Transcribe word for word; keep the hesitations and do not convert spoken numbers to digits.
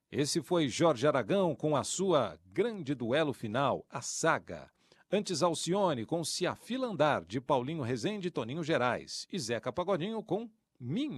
Esse foi Jorge Aragão com a sua Grande Duelo Final, A Saga. Antes Alcione com Se a Fila Andar, de Paulinho Rezende e Toninho Gerais. E Zeca Pagodinho com Minha